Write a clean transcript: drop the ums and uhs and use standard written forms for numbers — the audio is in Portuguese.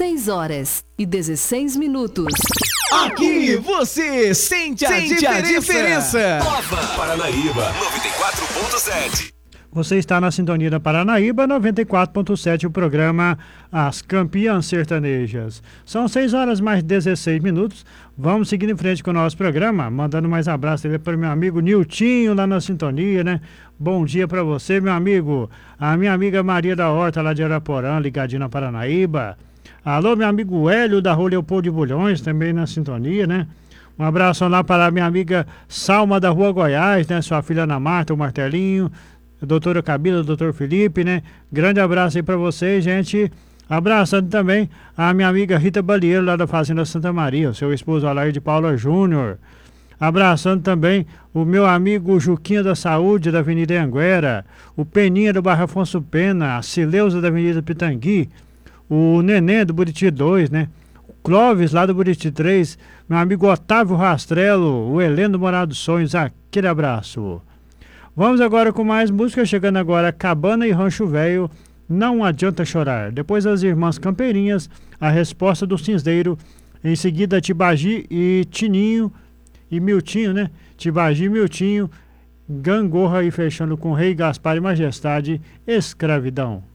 6h16. Aqui você sente a diferença. Nova Paranaíba 94.7. Você está na sintonia da Paranaíba 94.7, o programa As Campeãs Sertanejas. São 6h16. Vamos seguindo em frente com o nosso programa, mandando mais abraço para o meu amigo Niltinho lá na sintonia, né? Bom dia para você, meu amigo. A minha amiga Maria da Horta lá de Araporã, ligadinho na Paranaíba. Alô, meu amigo Hélio da Rua Leopoldo de Bulhões, também na sintonia, né? Um abraço lá para a minha amiga Salma da Rua Goiás, né? Sua filha Ana Marta, o Martelinho. Doutora Cabila, doutor Felipe, né? Grande abraço aí pra vocês, gente. Abraçando também a minha amiga Rita Balieiro, lá da Fazenda Santa Maria, o seu esposo Alair de Paula Júnior. Abraçando também o meu amigo Juquinha da Saúde, da Avenida Anguera, o Peninha do bairro Afonso Pena, a Cileuza da Avenida Pitangui, o Nenê do Buriti 2, né? O Clóvis lá do Buriti 3, meu amigo Otávio Rastrello, o Heleno do Morado dos Sonhos, aquele abraço. Vamos agora com mais música, chegando agora Cabana e Rancho Velho, Não Adianta Chorar. Depois as Irmãs Campeirinhas, A Resposta do Cinzeiro. Em seguida Tibagi e Tininho e Miltinho, né? Tibagi e Miltinho, Gangorra, e fechando com Rei Gaspar e Majestade, Escravidão.